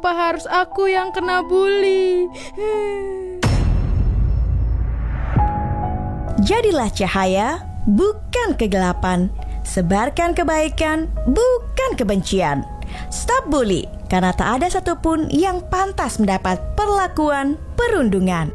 Kenapa harus aku yang kena bully? Jadilah cahaya, bukan kegelapan. Sebarkan kebaikan, bukan kebencian. Stop bully, karena tak ada satupun yang pantas mendapat perlakuan perundungan.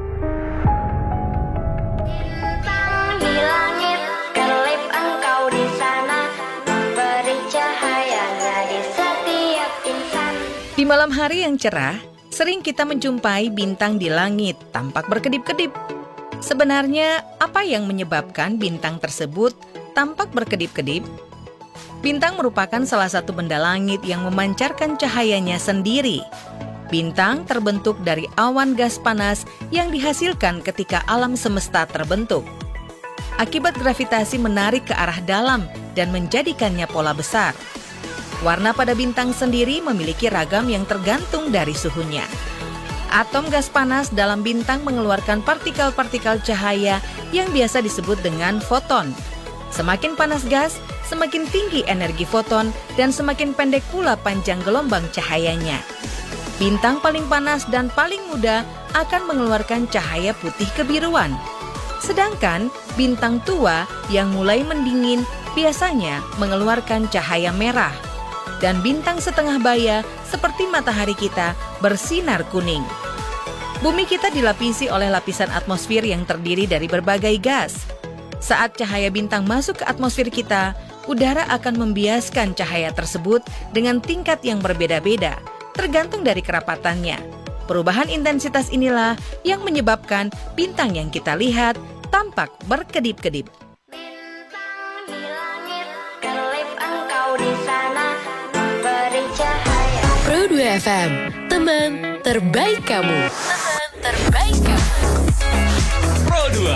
Bintang di langit, kelip engkau di sana, beri cahayanya di setiap insan. Di malam hari yang cerah, sering kita menjumpai bintang di langit tampak berkedip-kedip. Sebenarnya, apa yang menyebabkan bintang tersebut tampak berkedip-kedip? Bintang merupakan salah satu benda langit yang memancarkan cahayanya sendiri. Bintang terbentuk dari awan gas panas yang dihasilkan ketika alam semesta terbentuk. Akibat gravitasi menarik ke arah dalam dan menjadikannya pola besar. Warna pada bintang sendiri memiliki ragam yang tergantung dari suhunya. Atom gas panas dalam bintang mengeluarkan partikel-partikel cahaya yang biasa disebut dengan foton. Semakin panas gas, semakin tinggi energi foton dan semakin pendek pula panjang gelombang cahayanya. Bintang paling panas dan paling muda akan mengeluarkan cahaya putih kebiruan. Sedangkan bintang tua yang mulai mendingin biasanya mengeluarkan cahaya merah. Dan bintang setengah baya seperti matahari kita bersinar kuning. Bumi kita dilapisi oleh lapisan atmosfer yang terdiri dari berbagai gas. Saat cahaya bintang masuk ke atmosfer kita, udara akan membiaskan cahaya tersebut dengan tingkat yang berbeda-beda, tergantung dari kerapatannya. Perubahan intensitas inilah yang menyebabkan bintang yang kita lihat tampak berkedip-kedip. Bintang di langit, kelip engkau di sana, beri cahaya. Pro 2 FM, teman terbaik kamu. Teman terbaik kamu. Pro 2.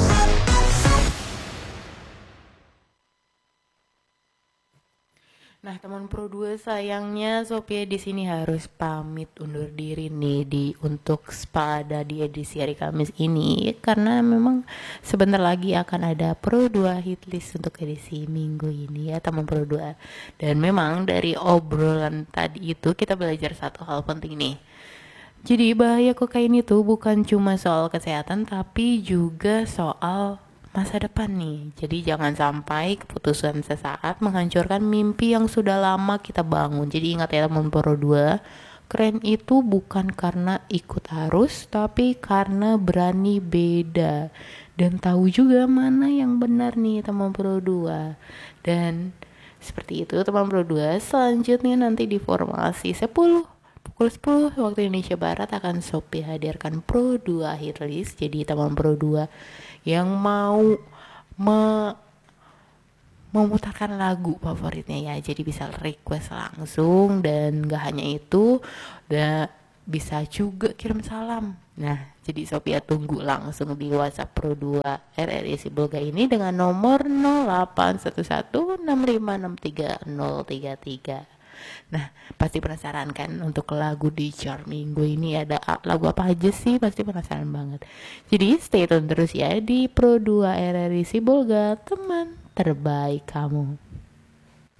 Nah, teman Pro 2, sayangnya Sophia di sini harus pamit undur diri nih untuk pada di edisi hari Kamis ini, karena memang sebentar lagi akan ada Pro 2 hitlist untuk edisi minggu ini ya teman Pro 2. Dan memang dari obrolan tadi itu kita belajar satu hal penting nih. Jadi bahaya kokain itu bukan cuma soal kesehatan tapi juga soal masa depan nih. Jadi jangan sampai keputusan sesaat menghancurkan mimpi yang sudah lama kita bangun. Jadi ingat ya teman Pro 2, keren itu bukan karena ikut arus, tapi karena berani beda dan tahu juga mana yang benar nih teman Pro 2. Dan seperti itu teman Pro 2, selanjutnya nanti di formasi 10 pukul 10 waktu Indonesia Barat akan Sophie hadirkan Pro 2 hitlist. Jadi teman Pro 2 yang mau memutarkan lagu favoritnya ya, jadi bisa request langsung. Dan gak hanya itu, bisa juga kirim salam. Nah, jadi Sophia tunggu langsung di WhatsApp Pro 2 RRI Sibolga ini dengan nomor 081165630033. Nah, pasti penasaran kan untuk lagu di chart minggu ini ada lagu apa aja sih? Pasti penasaran banget. Jadi stay tune terus ya di Pro 2 RRI Sibolga, teman terbaik kamu.